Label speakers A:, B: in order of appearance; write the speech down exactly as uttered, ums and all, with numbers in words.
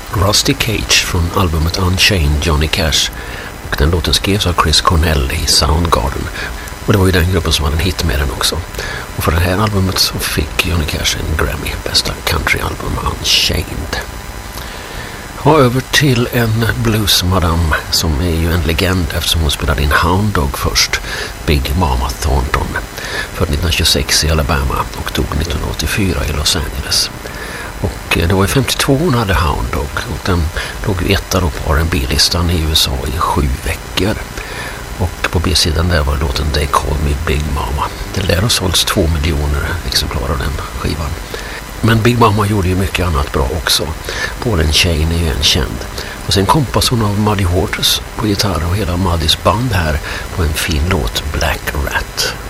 A: Rusty Cage från albumet Unchained Johnny Cash, och den låten skrevs av Chris Cornell i Soundgarden, och det var ju den gruppen som hade en hit med den också. Och för det här albumet så fick Johnny Cash en Grammy, bästa countryalbum, Unchained. Och över till en bluesmadam som är ju en legend eftersom hon spelade in Hound Dog först, Big Mama Thornton, född nittonhundratjugosex i Alabama och dog nittonhundraåttiofyra i Los Angeles. Och det var ju femtiotvå hon hade Hound Dog, och den låg ju etta då på R and B-listan i U S A i sju veckor. Och på B-sidan där var låten They Call Me Big Mama. Det lär ha sålts två miljoner exemplar av den skivan. Men Big Mama gjorde ju mycket annat bra också. Paul and Shane är ju en känd. Och sen kompas hon av Muddy Waters på gitarr och hela Muddys band här på en fin låt, Black Rat.